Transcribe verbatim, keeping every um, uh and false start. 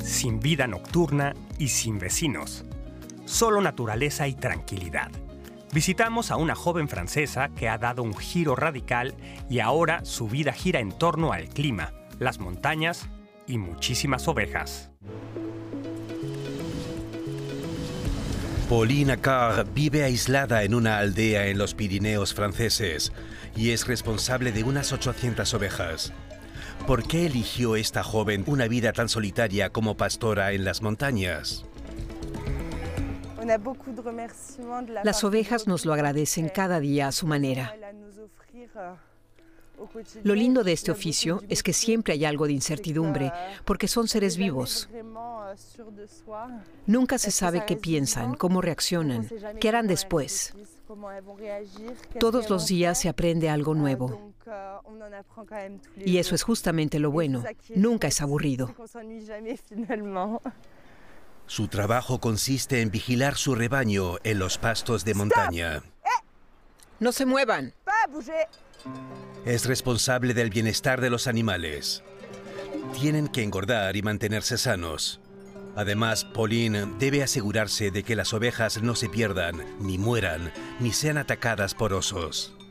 sin vida nocturna y sin vecinos. Solo naturaleza y tranquilidad. Visitamos a una joven francesa que ha dado un giro radical y ahora su vida gira en torno al clima, las montañas y muchísimas ovejas. Pauline Accard vive aislada en una aldea en los Pirineos franceses y es responsable de unas ochocientas ovejas. ¿Por qué eligió esta joven una vida tan solitaria como pastora en las montañas? Las ovejas nos lo agradecen cada día a su manera. Lo lindo de este oficio es que siempre hay algo de incertidumbre, porque son seres vivos. Nunca se sabe qué piensan, cómo reaccionan, qué harán después. Todos los días se aprende algo nuevo. Y eso es justamente lo bueno. Nunca es aburrido. Su trabajo consiste en vigilar su rebaño en los pastos de montaña. ¡No se muevan! Es responsable del bienestar de los animales. Tienen que engordar y mantenerse sanos. Además, Pauline debe asegurarse de que las ovejas no se pierdan, ni mueran, ni sean atacadas por osos.